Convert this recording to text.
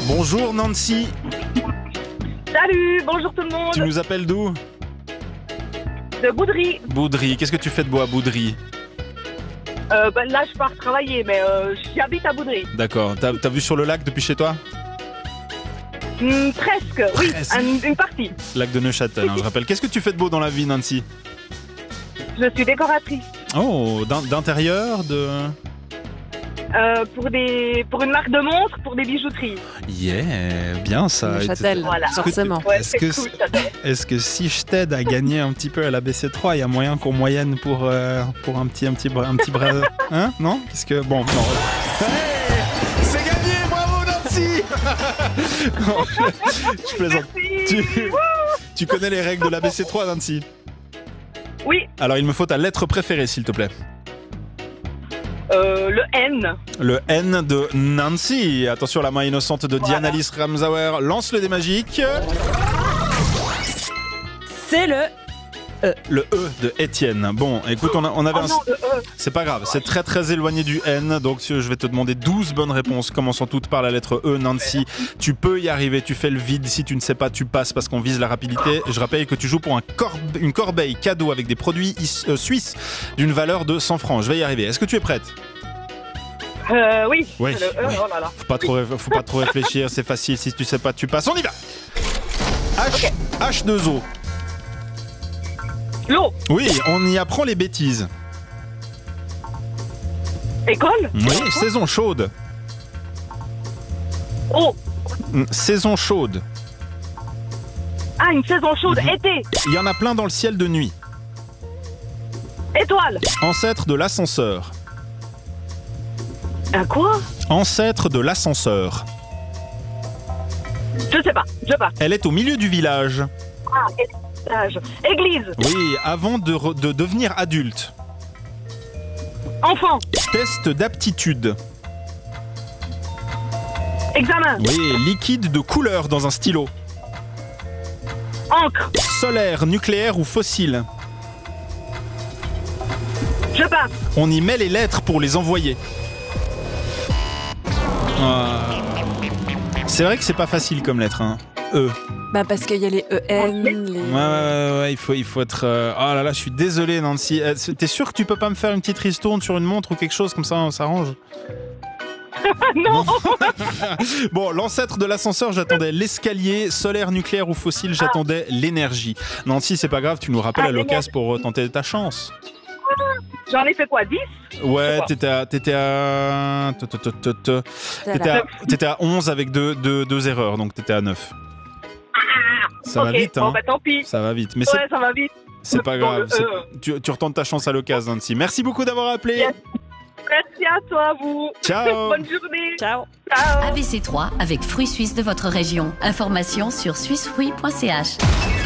Bonjour Nancy. Salut, bonjour tout le monde. Tu nous appelles d'où? De Boudry. Boudry. Qu'est-ce que tu fais de beau à Boudry? Là, je pars travailler, mais j'habite à Boudry. D'accord. T'as vu sur le lac depuis chez toi? Presque, oui, une partie. Lac de Neuchâtel, je rappelle. Qu'est-ce que tu fais de beau dans la vie, Nancy? Je suis décoratrice. Oh, d'intérieur, pour une marque de montres, pour des bijouteries. Yeah, bien ça. Neuchâtel, Voilà. forcément. Ouais, Est-ce c'est que, cool, j'adore. est-ce que si je t'aide à gagner un petit peu à la BC3, il y a moyen qu'on moyenne pour un petit bras, hein? Non? Qu'est-ce que bon, non. Hey, c'est gagné, bravo Nancy. Non, je plaisante. Tu connais les règles de la BC3, Nancy? Oui, Alors il me faut ta lettre préférée, s'il te plaît. le N. Le N de Nancy. Attention, la main innocente de Diana Alice Ramsauer lance le dé magique. C'est le Le E de Étienne. Bon, écoute, on avait Oh non, le E. C'est pas grave, c'est très très éloigné du N, donc je vais te demander 12 bonnes réponses, commençant toutes par la lettre E, Nancy. Tu peux y arriver, tu fais le vide, si tu ne sais pas, tu passes parce qu'on vise la rapidité. Je rappelle que tu joues pour une corbeille cadeau avec des produits suisses d'une valeur de 100 francs. Je vais y arriver. Est-ce que tu es prête? Oui, Oui, c'est le E, oui. oh là là. Faut pas trop réfléchir, c'est facile, si tu sais pas, tu passes. On y va. H2O. L'eau. Oui, on y apprend les bêtises. École. Oui, saison chaude. Eau. Saison chaude. Ah, une saison chaude, Mhm. été. Il y en a plein dans le ciel de nuit. Étoile. Ancêtre de l'ascenseur. Un quoi? Ancêtre de l'ascenseur. Je sais pas, je sais pas. Elle est au milieu du village. Ah, étage. Église. Oui, avant de devenir adulte. Enfant. Test d'aptitude. Examen. Oui, liquide de couleur dans un stylo. Encre. Solaire, nucléaire ou fossile. Je passe. On y met les lettres pour les envoyer. C'est vrai que c'est pas facile comme lettre, hein. E. Bah parce qu'il y a les EN, les... Ouais, il faut être... Oh là là, je suis désolé Nancy. T'es sûr que tu peux pas me faire une petite ristourne sur une montre ou quelque chose comme ça, on s'arrange? Non. Bon, l'ancêtre de l'ascenseur, j'attendais l'escalier. Solaire, nucléaire ou fossile, j'attendais l'énergie. Nancy, c'est pas grave, tu nous rappelles à l'occasion pour tenter ta chance. J'en ai fait quoi, 10? Ouais, Je sais t'étais à 11 avec deux erreurs, donc t'étais à 9. Ça va Ok, vite, bon, hein. bah tant pis. Ça va vite, mais Ouais, ça va vite. c'est pas Bon, grave. Tu retentes ta chance à l'occasion, Nancy. Merci beaucoup d'avoir appelé. Yes. Merci à toi, vous. Ciao. Bonne journée. Ciao. Ciao. ABC3 avec fruits suisses de votre région. Information sur swissfruits.ch.